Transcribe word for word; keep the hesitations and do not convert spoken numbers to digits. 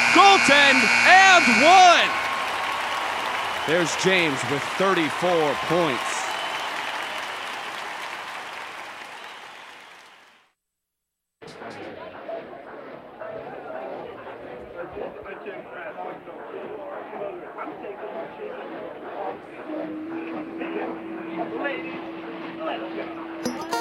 goaltend, and one. There's James with thirty-four points.